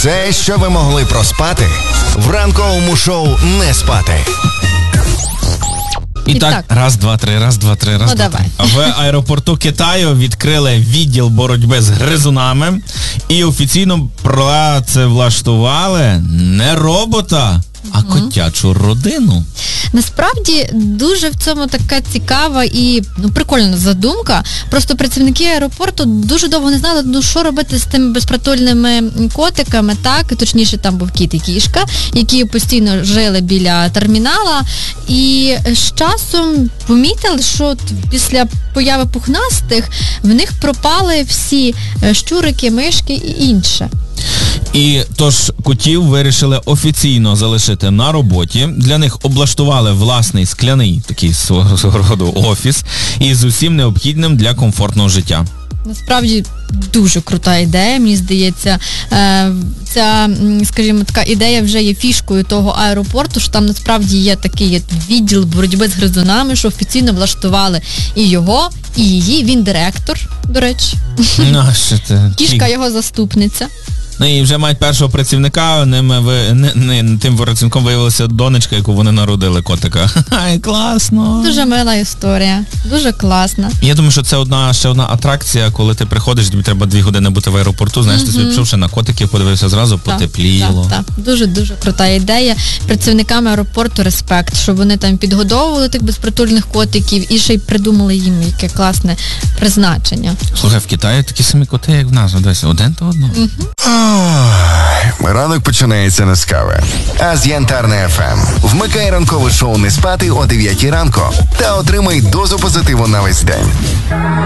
Все, що ви могли проспати, в ранковому шоу «Не спати». І так, раз, два, три. Давай. В аеропорту Китаю відкрили відділ боротьби з гризунами і офіційно працевлаштували не робота, а котячу родину. Насправді, дуже в цьому така цікава і прикольна задумка. Просто працівники аеропорту дуже довго не знали, що робити з тими безпритульними котиками, так? Точніше, там був кіт і кішка, які постійно жили біля термінала. І з часом помітили, що після появи пухнастих в них пропали всі щурики, мишки і інше. І тож котів вирішили офіційно залишити на роботі. Для них облаштували власний скляний такий свого роду офіс із усім необхідним для комфортного життя. Насправді дуже крута ідея, мені здається. Ця, скажімо, така ідея вже є фішкою того аеропорту, що там насправді є такий відділ боротьби з гризунами, що офіційно влаштували і його, і її. Він директор, до речі. Кішка його заступниця. Ну і вже мають першого працівника, тим працівником виявилася донечка, яку вони народили, котика. Ай, класно! Дуже мила історія, дуже класна. Я думаю, що це ще одна атракція, коли ти приходиш, тобі треба 2 години бути в аеропорту, знаєш, ти собі пішов ще на котиків, подивився зразу, потепліло. Так. Дуже-дуже крута ідея. Працівникам аеропорту респект, що вони там підгодовували тих безпритульних котиків і ще й придумали їм яке класне призначення. Слухай, в Китаї такі самі коти, як в нас, десь один до одного. Ранок починається не з кави, а з Янтарне ФМ. Вмикай ранкове шоу «Не спати» о 9 ранку та отримай дозу позитиву на весь день.